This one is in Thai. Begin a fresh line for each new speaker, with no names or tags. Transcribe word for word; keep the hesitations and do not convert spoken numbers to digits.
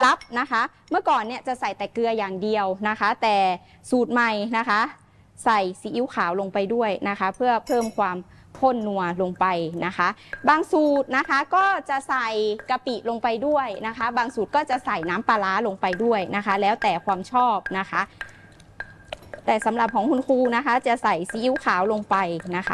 ลับนะคะเมื่อก่อนเนี่ยจะใส่แต่เกลืออย่างเดียวนะคะแต่สูตรใหม่นะคะใส่ซีอิ๊วขาวลงไปด้วยนะคะเพื่อเพิ่มความข้นนัวลงไปนะคะบางสูตรนะคะก็จะใส่กะปิลงไปด้วยนะคะบางสูตรก็จะใส่น้ำปลาร้าลงไปด้วยนะคะแล้วแต่ความชอบนะคะแต่สำหรับของคุณครูนะคะจะใส่ซีอิ๊วขาวลงไปนะคะ